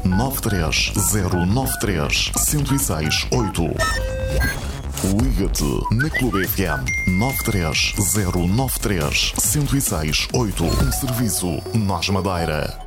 93093-1068. Liga-te na Clube FM 93093-1068. Um serviço Nós Madeira.